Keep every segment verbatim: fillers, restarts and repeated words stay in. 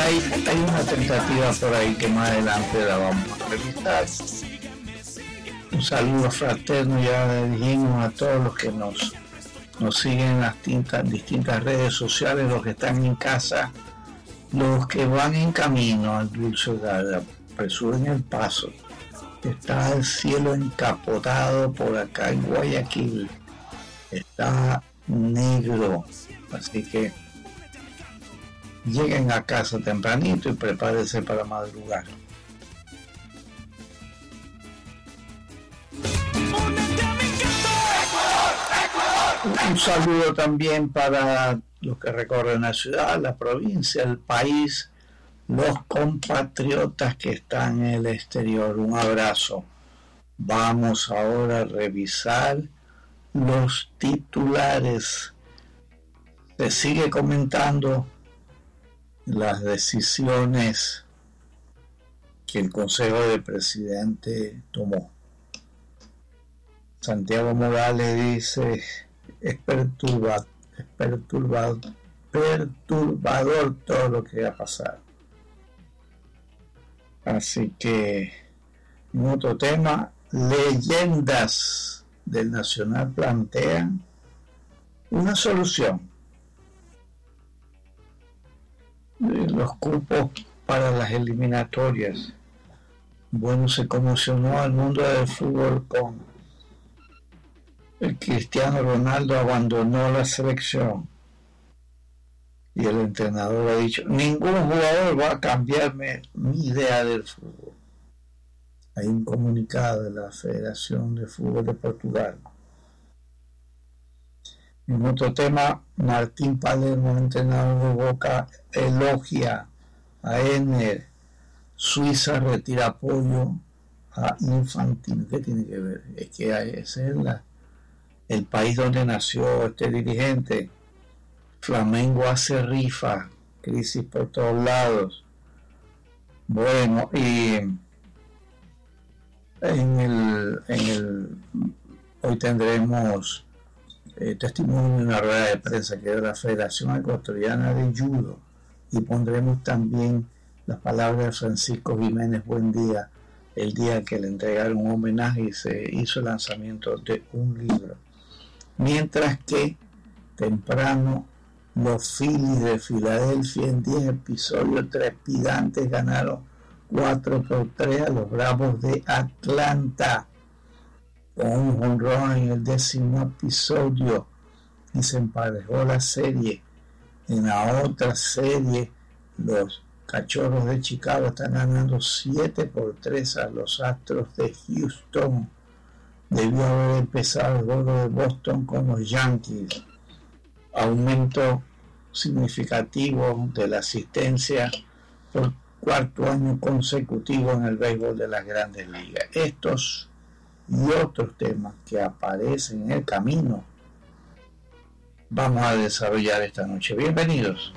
hay, hay una tentativa por ahí que más adelante la vamos a revisar. Un saludo fraterno, ya le dijimos a todos los que nos, nos siguen en las distintas, distintas redes sociales, los que están en casa, los que van en camino al dulce hogar, apresuren el paso. Está el cielo encapotado por acá en Guayaquil, está negro, así que lleguen a casa tempranito y prepárense para madrugar. Un saludo también para los que recorren la ciudad, la provincia, el país, los compatriotas que están en el exterior. Un abrazo. Vamos ahora a revisar los titulares. Se sigue comentando las decisiones que el Consejo de Presidente tomó. Santiago Morales dice: es perturbador, es perturbador, perturbador todo lo que ha pasado. Así que, en otro tema, leyendas del Nacional plantean una solución. Los cupos para las eliminatorias. Bueno, se conmocionó al mundo del fútbol con el Cristiano Ronaldo abandonó la selección y el entrenador ha dicho: ningún jugador va a cambiarme mi idea del fútbol. Hay un comunicado de la Federación de Fútbol de Portugal. En otro tema, Martín Palermo, entrenador de Boca, elogia a Ener. Suiza retira apoyo a Infantino. ¿Qué tiene que ver? Es que ese es la el país donde nació este dirigente. Flamengo hace rifa, crisis por todos lados. Bueno, y en el, en el hoy tendremos eh, testimonio de una rueda de prensa que es de la Federación Ecuatoriana de Judo, y pondremos también las palabras de Francisco Jiménez Buendía el día que le entregaron un homenaje y se hizo el lanzamiento de un libro. Mientras que temprano los Phillies de Filadelfia en diez episodios trepidantes ganaron cuatro por tres a los Bravos de Atlanta con un home run en el décimo episodio y se emparejó la serie. En la otra serie los Cachorros de Chicago están ganando siete por tres a los Astros de Houston. Debió haber empezado el juego de Boston con los Yankees. Aumento significativo de la asistencia por cuarto año consecutivo en el béisbol de las Grandes Ligas. Estos y otros temas que aparecen en el camino vamos a desarrollar esta noche. Bienvenidos.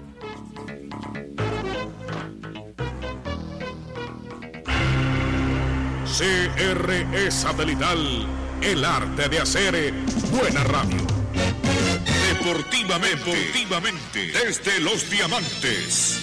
C R E Satelital, el arte de hacer buena radio. Deportivamente, deportivamente, desde Los Diamantes.